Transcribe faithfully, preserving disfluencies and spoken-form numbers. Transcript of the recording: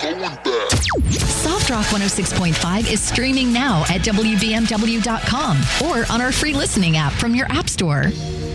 going back. Soft Rock one oh six point five is streaming now at W B M W dot com or on our free listening app from your app store.